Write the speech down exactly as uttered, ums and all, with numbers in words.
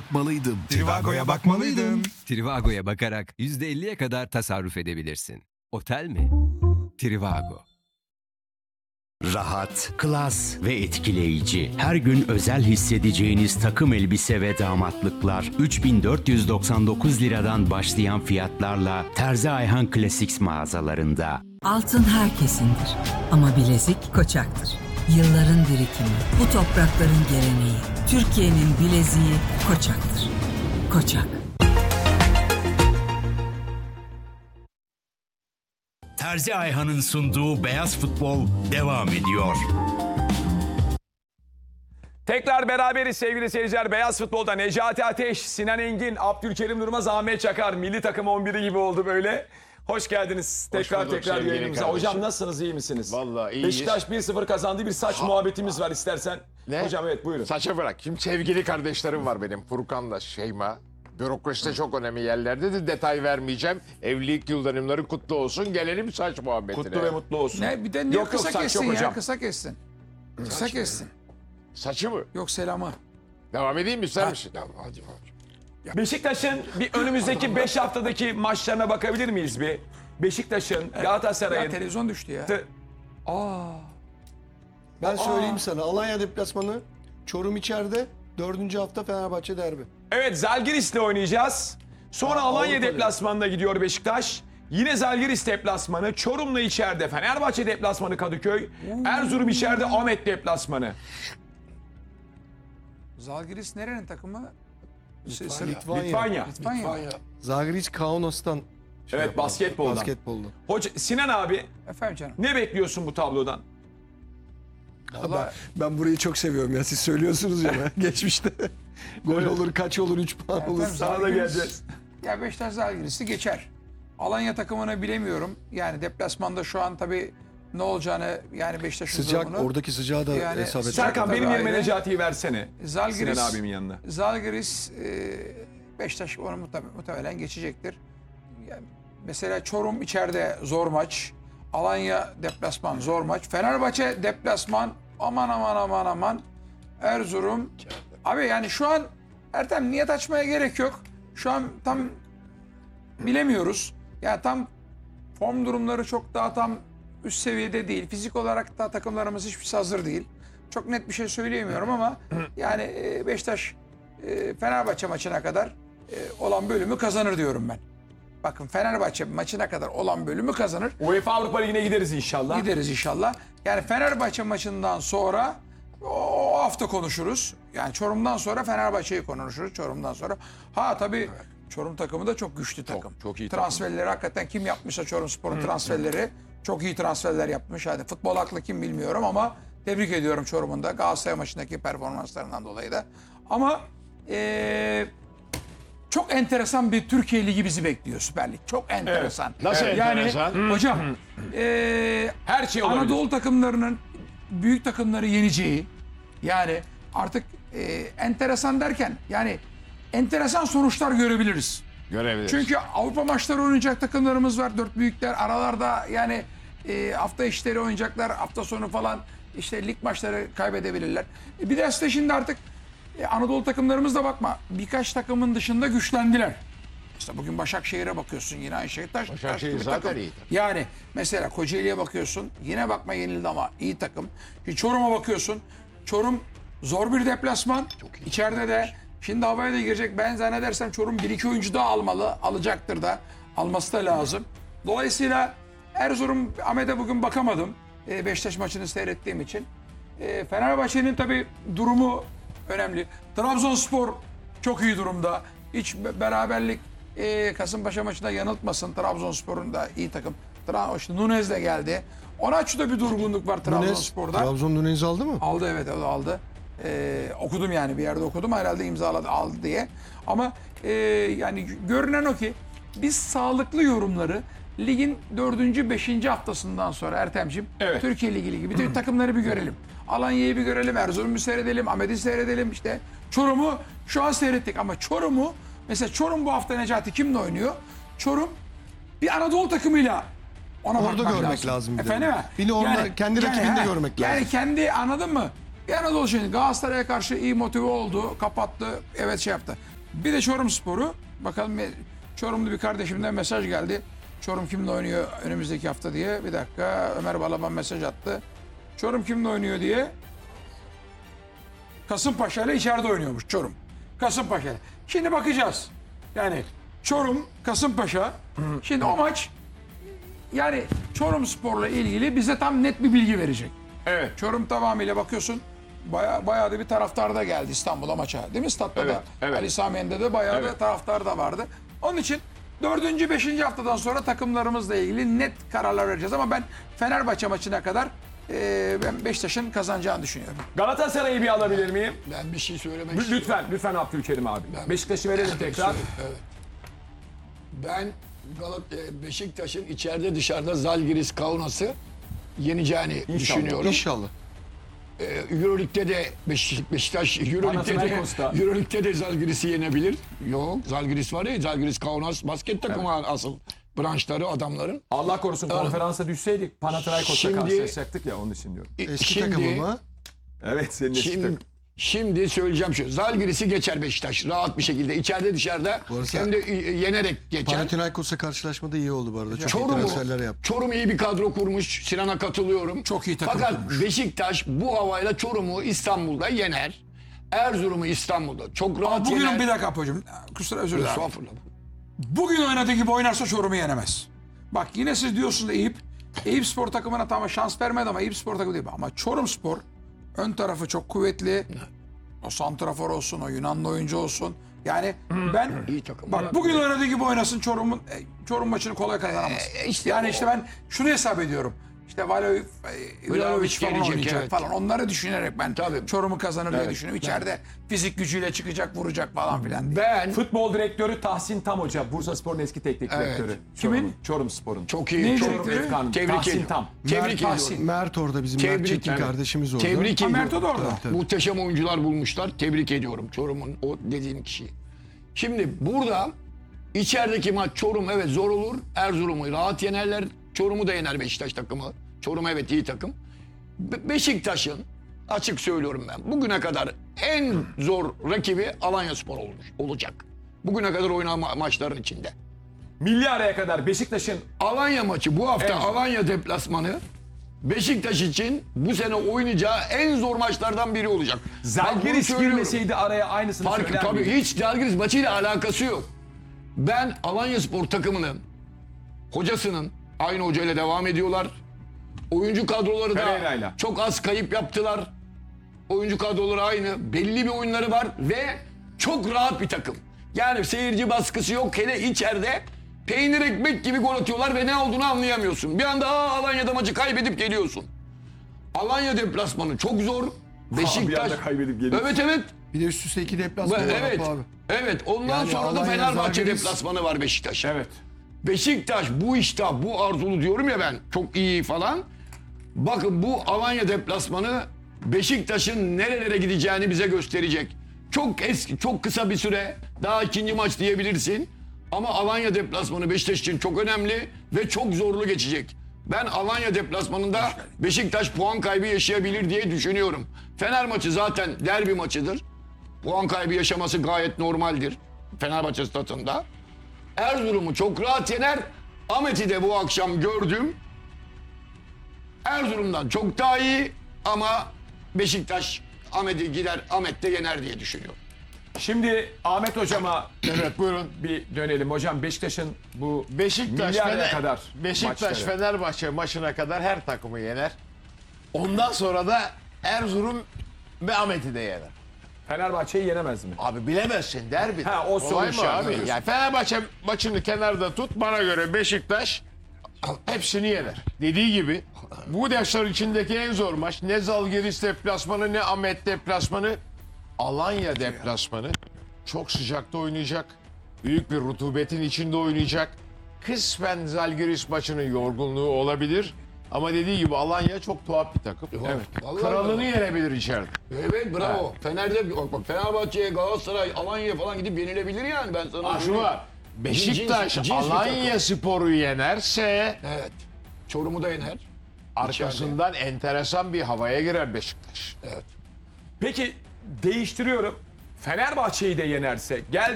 bakmalıydım. Trivago'ya bakmalıydım. Trivago'ya bakarak yüzde elliye kadar tasarruf edebilirsin. Otel mi? Trivago. Rahat, klas ve etkileyici. Her gün özel hissedeceğiniz takım elbise ve damatlıklar üç bin dört yüz doksan dokuz liradan başlayan fiyatlarla Terzi Ayhan Classics mağazalarında. Altın herkesindir ama bilezik Koçak'tır. Yılların birikimi, bu toprakların geleneği. Türkiye'nin bileziği Koçak'tır. Koçak. Terzi Ayhan'ın sunduğu Beyaz Futbol devam ediyor. Tekrar beraberiz sevgili seyirciler. Beyaz Futbol'da Necati Ateş, Sinan Engin, Abdülkerim Durmaz, Ahmet Çakar. Milli takım on biri gibi oldu böyle. Hoş geldiniz. Hoş tekrar bulduk tekrar sevgili yayınımıza. kardeşim. Hocam nasılsınız, iyi misiniz? Vallahi iyiyiz. Beşiktaş bir sıfır kazandı. Bir saç muhabbetimiz var istersen. Ne? Hocam evet buyurun. Saça bırak. Şimdi sevgili kardeşlerim var benim. Furkan'la Şeyma. Bürokraside çok önemli yerlerde de detay vermeyeceğim. Evlilik yıl dönümleri kutlu olsun. Gelelim saç muhabbetine. Kutlu ve mutlu olsun. Ne bir de niye Yok, yok, kısa saç kessin yok ya? hocam. Kısa kessin. Kısa kessin. Saçı mı? Yok selamı. Devam edeyim mi ister misin? Tamam hadi hadi. Beşiktaş'ın bir önümüzdeki beş haftadaki maçlarına bakabilir miyiz bir? Beşiktaş'ın, Ya Galatasaray'ın... televizyon düştü ya. T- Ben söyleyeyim sana. Alanya deplasmanı, Çorum içeride, dördüncü hafta Fenerbahçe derbi. Evet, Zalgiris'le oynayacağız. Sonra Alanya Avrupa deplasmanına gidiyor Beşiktaş. Yine Zalgiris deplasmanı, Çorum'la içeride, Fenerbahçe deplasmanı Kadıköy, Erzurum içeride, Ahmet deplasmanı. Zalgiris nerenin takımı? Litvanya. Litvanya. Litvanya. Litvanya. Zagris Kaunos'tan. şey Evet, yapalım. basketboldan. Basketboldan. Hoca, Sinan abi Efendim canım. ne bekliyorsun bu tablodan? Vallahi Ben burayı çok seviyorum ya. Siz söylüyorsunuz ya geçmişte. Gol olur, kaç olur, üç puan olur. efendim, Sana da Zalgiris- geleceğiz. Ya Beşiktaş Zalgiris'i geçer. Alanya takımını bilemiyorum. Yani deplasmanda şu an tabii ne olacağını yani Beşiktaş'ın Sıcak, durumunu. oradaki sıcağı da Yani hesap et. sıcak- Serkan Tabii benim yerime ayrı. Necati'yi versene. Zalgiris, Sinan abimin yanına. Zalgiris e, Beşiktaş onu muhtemelen, muhtemelen geçecektir. Yani mesela Çorum içeride zor maç. Alanya deplasman zor maç. Fenerbahçe deplasman aman aman aman aman. Erzurum. Abi yani şu an Ertem niyet açmaya gerek yok. Şu an tam bilemiyoruz. Yani tam form durumları çok daha tam üst seviyede değil. Fizik olarak da takımlarımız hiçbirisi hazır değil. Çok net bir şey söyleyemiyorum ama yani e, Beşiktaş e, Fenerbahçe maçına kadar e, olan bölümü kazanır diyorum ben. Bakın Fenerbahçe maçına kadar olan bölümü kazanır. UEFA Avrupa Ligi'ne gideriz inşallah. Gideriz inşallah. Yani Fenerbahçe maçından sonra o hafta konuşuruz. Yani Çorum'dan sonra Fenerbahçe'yi konuşuruz. Çorum'dan sonra. Ha tabii Çorum takımı da çok güçlü takım. çok iyi takım. Transferleri hakikaten kim yapmışsa Çorumspor'un transferleri çok iyi transferler yapmış. Hadi futbol aklı kim bilmiyorum ama tebrik ediyorum Çorum'un da Galatasaray maçındaki performanslarından dolayı da. Ama eee çok enteresan bir Türkiye Ligi bizi bekliyor Süper Lig. Çok enteresan. Nasıl yani, enteresan? Hocam eee Her şey olabilir. Anadolu takımlarının büyük takımları yeneceği yani artık e, enteresan derken yani enteresan sonuçlar görebiliriz. Görebiliriz. Çünkü Avrupa maçları oynayacak takımlarımız var. Dört büyükler aralarda yani e, hafta işleri oynayacaklar. Hafta sonu falan işte lig maçları kaybedebilirler. E, bir de aslında şimdi artık e, Anadolu takımlarımız da bakma birkaç takımın dışında güçlendiler. İşte bugün Başakşehir'e bakıyorsun yine aynı şey. Taş, Başakşehir taşlı bir zaten takım. iyi takım. Yani mesela Kocaeli'ye bakıyorsun yine bakma yenildi ama iyi takım. Şimdi Çorum'a bakıyorsun. Çorum zor bir deplasman. İçeride de şimdi havaya da girecek. Ben zannedersem Çorum bir iki oyuncu daha almalı. Alacaktır da. Alması da lazım. Dolayısıyla Erzurum, Ahmet'e bugün bakamadım. E, Beşiktaş maçını seyrettiğim için. E, Fenerbahçe'nin tabii durumu önemli. Trabzonspor çok iyi durumda. Hiç be- beraberlik e, Kasımpaşa maçında yanıltmasın. Trabzonspor'un da iyi takım. Tra işte Nunez de geldi. Onaçu'da bir durgunluk var Nunes, Trabzonspor'da. Trabzon Nunez'i aldı mı? Aldı evet o da aldı. Ee, okudum yani bir yerde okudum herhalde imzaladı aldı diye. Ama e, yani görünen o ki biz sağlıklı yorumları ligin dördüncü beşinci haftasından sonra Ertem'ciğim Evet. Türkiye Ligi gibi bütün takımları bir görelim. Alanya'yı bir görelim, Erzurum'u seyredelim, Ahmet'i seyredelim işte. Çorum'u şu an seyrettik ama Çorum'u mesela Çorum bu hafta Necati kimle oynuyor? Çorum bir Anadolu takımıyla ona Orada bakmak görmek lazım. lazım bir de. Efendim mi? Bir de orada kendi rakibinde ha, görmek Yani lazım. kendi anladın mı? Bir Anadolu şimdi Galatasaray'a karşı iyi motive oldu. Kapattı. Evet şey yaptı. Bir de Çorumspor'u. Bakalım Çorumlu bir kardeşimden mesaj geldi. Çorum kimle oynuyor önümüzdeki hafta diye. Bir dakika Ömer Balaban mesaj attı. Çorum kimle oynuyor diye. Kasımpaşa ile içeride oynuyormuş Çorum. Kasımpaşa. Şimdi bakacağız. Yani Çorum, Kasımpaşa. Şimdi o maç yani Çorumspor'la ilgili bize tam net bir bilgi verecek. Evet. Çorum tamamıyla bakıyorsun bayağı, bayağı da bir taraftar da geldi İstanbul'a maça. Değil mi statta Evet, da? evet. Ali Sami Yen'de de bayağı da Evet. taraftar da vardı. Onun için dördüncü, beşinci haftadan sonra takımlarımızla ilgili net kararlar vereceğiz. Ama ben Fenerbahçe maçına kadar e, ben Beşiktaş'ın kazanacağını düşünüyorum. Galatasaray'ı bir alabilir miyim? Ben bir şey söylemek Lütfen, istiyorum. lütfen Abdülkerim abi. Beşiktaş'ı verelim tekrar. Evet. Ben Galat e, Beşiktaş'ın içeride dışarıda Zalgiris Kaunas'ı yeneceğini düşünüyorum. İnşallah. Ee, Euroleague'de de Beş, Beşiktaş Euroleague'de de, Panathinaikos'ta. Euroleague'de de Zalgiris'i yenebilir. Yok, Zalgiris var ya, Zalgiris Kaunas basket takımı asıl branşları adamların. Allah korusun konferansa düşseydik Panathinaikos'ta Şimdi- karşılaşacaktık ya onun için diyorum. Eski Şimdi- takımım ha. Evet senin eski Şimdi, takım. şimdi söyleyeceğim şu. Zalgiris'i geçer Beşiktaş rahat bir şekilde. İçeride dışarıda Bu arada- hem de e, yenerek geçer. Panathinaikos'la karşılaşmada iyi oldu bu arada. Çok iyi Çorum'u, transferler yaptı. Çorum iyi bir kadro kurmuş. Sinan'a katılıyorum. Çok iyi takım Fakat kurmuş. Beşiktaş bu havayla Çorum'u İstanbul'da yener. Erzurum'u İstanbul'da çok rahat Bugün yener. bir dakika hocam. Kusura özür dilerim. Estağfurullah. Bugün oynadığı gibi oynarsa Çorum'u yenemez. Bak yine siz diyorsunuz Eyüp. Eyüp Spor takımına tamam şans vermedi ama Eyüp Spor takımı değil. Ama Çorum Spor ön tarafı çok kuvvetli. O santrafor olsun, o Yunanlı oyuncu olsun. Yani ben İyi takım. bak bugün oynadığı gibi oynasın Çorum'un e, Çorum maçını kolay kazanamaz. E, işte yani o- işte ben şunu hesap ediyorum. İşte Valo, e, Vlahovic falan gelecek, oynayacak evet. falan. Onları düşünerek ben Tabii. Çorum'u kazanır diye Evet, düşünüyorum. İçeride fizik gücüyle çıkacak, vuracak falan filan diye. Ben Futbol direktörü Tahsin Tam Hoca. Bursaspor'un eski teknik Evet. direktörü. Kimin? Çorum'un, Çorumspor'un. çok iyi. Neydi çok, direktörü? Efkanım, Tebrik Tahsin ediyorum. Tam. Tebrik Tahsin. ediyorum. Mert orada bizim Mert Tebrik- Çetin evet. kardeşimiz orada. Tebrik Ha, ediyorum. Mert o da orada. Muhteşem oyuncular bulmuşlar. Tebrik ediyorum Çorum'un o dediğin kişiyi. Şimdi burada içerideki maç Çorum evet zor olur. Erzurum'u rahat yenerler. Çorum'u da yener Beşiktaş takımı. Çorum evet iyi takım. Be- Beşiktaş'ın açık söylüyorum ben. Bugüne kadar en zor rakibi Alanyaspor olmuş olacak. Bugüne kadar oynanan ma- maçların içinde. Milli araya kadar Beşiktaş'ın Alanya maçı bu hafta Evet. Alanya deplasmanı Beşiktaş için bu sene oynayacağı en zor maçlardan biri olacak. Bak bunu Zalgiris söylüyorum. girmeseydi araya aynısını Farkı söyler tabii miydi? hiç Zalgiris maçıyla alakası yok. Ben Alanyaspor takımının hocasının aynı hocayla devam ediyorlar. Oyuncu kadroları da Pereira'yla. çok az kayıp yaptılar. Oyuncu kadroları aynı. Belli bir oyunları var ve çok rahat bir takım. Yani seyirci baskısı yok. Hele içeride peynir ekmek gibi gol atıyorlar ve ne olduğunu anlayamıyorsun. Bir anda aa, Alanya'da maçı kaybedip geliyorsun. Alanya deplasmanı çok zor. Beşiktaş. anda kaybedip geliyorsun. Evet evet. Bir de üst üste iki deplasman var Evet. Apo abi. Evet. Ondan Yani sonra da Alanya, Fenerbahçe Zalgiris- deplasmanı var Beşiktaş. Evet. Beşiktaş bu iştah, bu arzulu diyorum ya ben. Çok iyi falan. Bakın bu Alanya deplasmanı Beşiktaş'ın nerelere gideceğini bize gösterecek. Çok eski, çok kısa bir süre daha ikinci maç diyebilirsin. Ama Alanya deplasmanı Beşiktaş için çok önemli ve çok zorlu geçecek. Ben Alanya deplasmanında Beşiktaş puan kaybı yaşayabilir diye düşünüyorum. Fener maçı zaten derbi maçıdır. Puan kaybı yaşaması gayet normaldir. Fenerbahçe statında. Erzurum'u çok rahat yener. Ahmet'i de bu akşam gördüm. Erzurum'dan çok daha iyi ama Beşiktaş Ahmet'i gider, Ahmet de yener diye düşünüyorum. Şimdi Ahmet hocama Evet buyurun. bir dönelim. Hocam Beşiktaş'ın bu Beşiktaş, milli araya Fener- kadar Beşiktaş maçları. Fenerbahçe maçına kadar her takımı yener. Ondan sonra da Erzurum ve Ahmet'i de yener. Fenerbahçe'yi yenemez mi? Abi bilemezsin derbi. Ha, o soru Olay mı işareti abi? diyorsun. Yani Fenerbahçe maçını kenarda tut. Bana göre Beşiktaş hepsini yener. Dediği gibi bu dersler içindeki en zor maç. Ne Zalgiris deplasmanı ne Ahmet deplasmanı. Alanya deplasmanı. Çok sıcakta oynayacak. Büyük bir rutubetin içinde oynayacak. Kısmen Zalgiris maçının yorgunluğu olabilir. Ama dediği gibi Alanya çok tuhaf bir takım. Evet. Vallahi Kralını bravo. yenebilir içeride. Evet bravo. Fener'de bak, bak Fenerbahçe'ye, Galatasaray, Alanya'ya falan gidip yenilebilir yani ben sana Ha, şu söyleyeyim. var. Beşiktaş Cins- cins bir Alanya Sporu yenerse Evet. Çorum'u da yener. arkasından enteresan bir havaya girer Beşiktaş. Evet. Peki değiştiriyorum. Fenerbahçe'yi de yenerse gel